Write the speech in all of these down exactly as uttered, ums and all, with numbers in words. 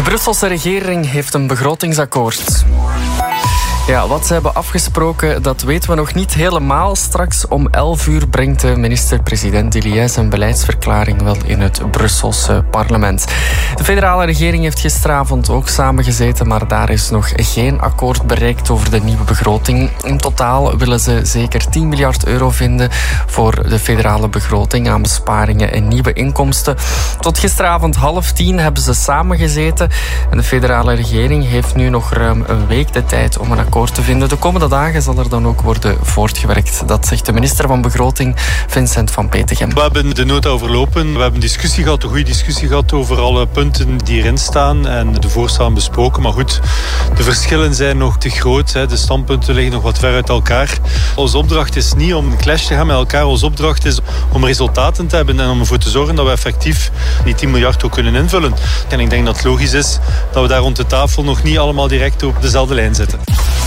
Brusselse regering heeft een begrotingsakkoord. Ja, wat ze hebben afgesproken, dat weten we nog niet helemaal. Straks om elf uur brengt de minister-president Iliès zijn beleidsverklaring wel in het Brusselse parlement. De federale regering heeft gisteravond ook samengezeten, maar daar is nog geen akkoord bereikt over de nieuwe begroting. In totaal willen ze zeker tien miljard euro vinden voor de federale begroting aan besparingen en nieuwe inkomsten. Tot gisteravond half tien hebben ze samengezeten en de federale regering heeft nu nog ruim een week de tijd om een akkoord te vinden. De komende dagen zal er dan ook worden voortgewerkt. Dat zegt de minister van Begroting, Vincent Van Petegem. We hebben de nota overlopen. We hebben discussie gehad, een goede discussie gehad over alle punten die erin staan en de voorstellen besproken. Maar goed, de verschillen zijn nog te groot. De standpunten liggen nog wat ver uit elkaar. Onze opdracht is niet om een clash te gaan met elkaar. Onze opdracht is om resultaten te hebben en om ervoor te zorgen dat we effectief die tien miljard ook kunnen invullen. En ik denk dat het logisch is dat we daar rond de tafel nog niet allemaal direct op dezelfde lijn zitten.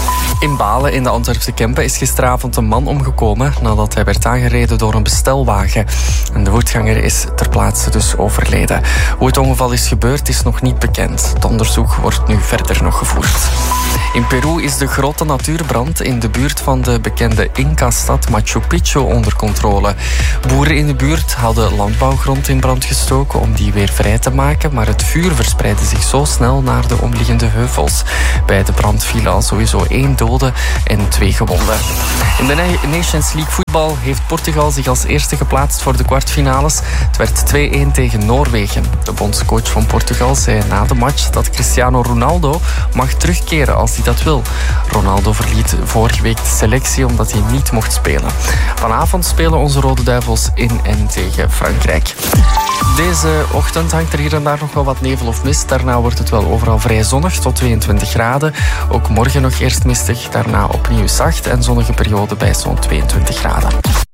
In Balen in de Antwerpse Kempen is gisteravond een man omgekomen nadat hij werd aangereden door een bestelwagen. En de voetganger is ter plaatse dus overleden. Hoe het ongeval is gebeurd is nog niet bekend. Het onderzoek wordt nu verder nog gevoerd. In Peru is de grote natuurbrand in de buurt van de bekende Inca-stad Machu Picchu onder controle. Boeren in de buurt hadden landbouwgrond in brand gestoken om die weer vrij te maken, maar het vuur verspreidde zich zo snel naar de omliggende heuvels. Bij de brand viel al sowieso één dode en twee gewonden. In de Nations League voetbal heeft Portugal zich als eerste geplaatst voor de kwartfinales. Het werd twee-een tegen Noorwegen. De bondscoach van Portugal zei na de match dat Cristiano Ronaldo mag terugkeren als hij dat wil. Ronaldo verliet vorige week de selectie omdat hij niet mocht spelen. Vanavond spelen onze Rode Duivels in en tegen Frankrijk. Deze ochtend hangt er hier en daar nog wel wat nevel of mist. Daarna wordt het wel overal vrij zonnig tot tweeëntwintig graden. Ook morgen nog eerst mistig, daarna opnieuw zacht en zonnige periode bij zo'n tweeëntwintig graden.